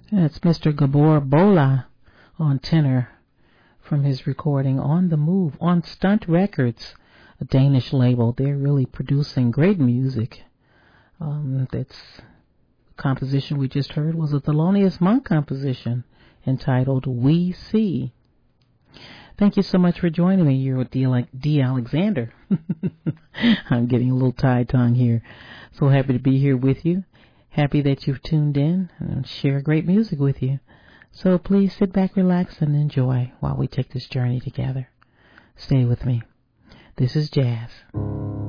That's Mr. Gabor Bola on tenor from his recording On the Move on Stunt Records, a Danish label. They're really producing great music. That's composition we just heard was a Thelonious Monk composition entitled We See. Thank you so much for joining me. You're with D. Alexander. I'm getting a little tie-tongue here. So happy to be here with you. Happy that you've tuned in and share great music with you. So please sit back, relax, and enjoy while we take this journey together. Stay with me. This is Jazz.